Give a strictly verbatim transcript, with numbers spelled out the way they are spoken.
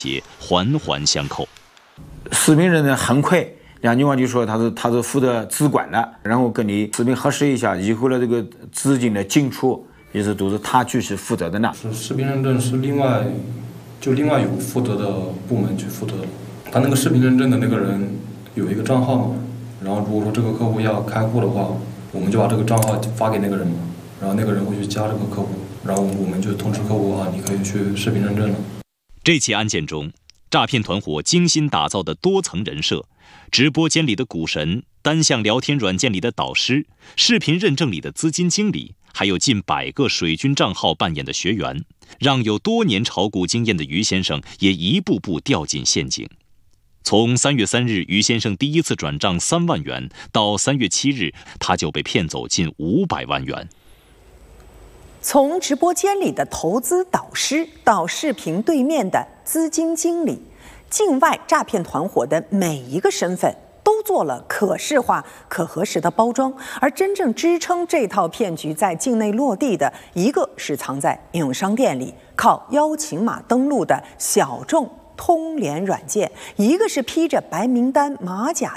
节环环相扣。 视频认证很快，两句话就说他是他是负责资管的，然后跟你视频核实一下，以后的这个资金的进出也是都是他去是负责的呢。 是视频认证是另外就另外有负责的部门去负责的，他那个视频认证的那个人有一个账号嘛，然后如果说这个客户要开户的话，我们就把这个账号发给那个人嘛，然后那个人会去加这个客户，然后我们就通知客户啊，你可以去视频认证了。 这起案件中，诈骗团伙精心打造的多层人设，直播间里的股神，单向聊天软件里的导师，视频认证里的资金经理，还有近百个水军账号扮演的学员，让有多年炒股经验的于先生也一步步掉进陷阱。从三月三日于先生第一次转账三万元，到三月七日，他就被骗走近五百万元。 从直播间里的投资导师到视频对面的资金经理，境外诈骗团伙的每一个身份都做了可视化、可核实的包装，而真正支撑这套骗局在境内落地的，一个是藏在应用商店里靠邀请码登录的小众通联软件，一个是披着白名单马甲